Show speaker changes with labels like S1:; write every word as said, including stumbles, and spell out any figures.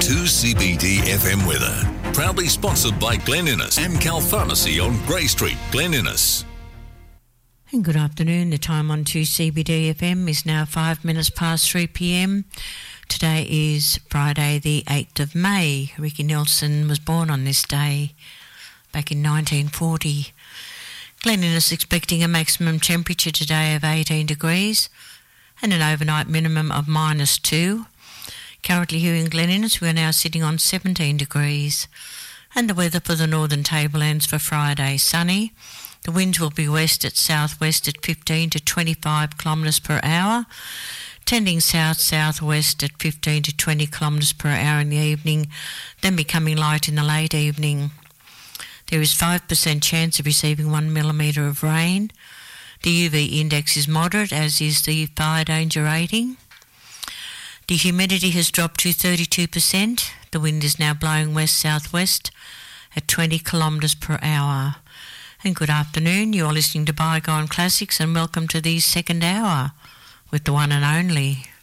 S1: two C B D F M weather. Proudly sponsored by Glen Innes and Cal Pharmacy on Grey Street, Glen Innes.
S2: And good afternoon. The time on two C B D F M is now five minutes past three p.m. Today is Friday the eighth of May. Ricky Nelson was born on this day back in nineteen forty. Glen Innes expecting a maximum temperature today of eighteen degrees and an overnight minimum of minus two. Currently here in Glen Innes we are now sitting on seventeen degrees. And the weather for the Northern Tablelands for Friday, sunny. The winds will be west at southwest at fifteen to twenty-five kilometres per hour, tending south-southwest at fifteen to twenty kilometres per hour in the evening, then becoming light in the late evening. There is five percent chance of receiving one millimetre of rain. The U V index is moderate, as is the fire danger rating. The humidity has dropped to thirty-two percent. The wind is now blowing west-southwest at twenty kilometres per hour. And good afternoon, you're listening to Bygone Classics and welcome to the second hour with the one and only